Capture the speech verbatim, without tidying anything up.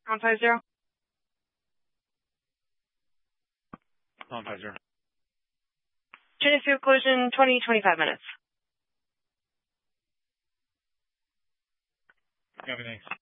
On five zero. On five zero. Geneseo collision, twenty, twenty-five minutes. Copy, thanks.